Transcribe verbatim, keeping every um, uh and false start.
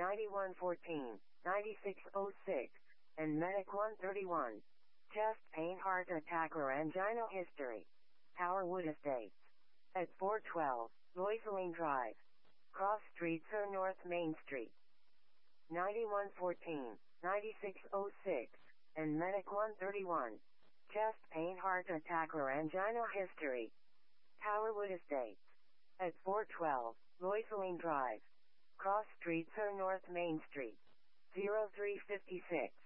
ninety-one fourteen, ninety-six oh six, and Medic one thirty-one. Chest pain, heart attack or angina history. Towerwood Estates. At four twelve, Loiseling Drive. Cross Street Sir North Main Street. ninety-one fourteen, ninety-six oh six, and Medic one thirty-one. Chest pain, heart attack or angina history. Towerwood Estates. At four twelve, Loiseling Drive. Cross Street Sir North Main Street. zero three five six.